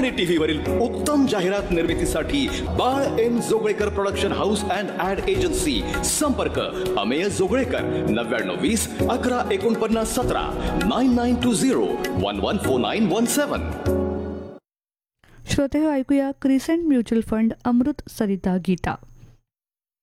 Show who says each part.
Speaker 1: Sony TV वरील उत्तम जाहिरात निर्मितीसाठी बाळ M Joglekar production house and add agency. संपर्क अमेय जोगळेकर 9920114917 9920114917.
Speaker 2: श्रोते हो, ऐकूया क्रिसेंट म्युच्युअल फंड अमृत सरिता गीता.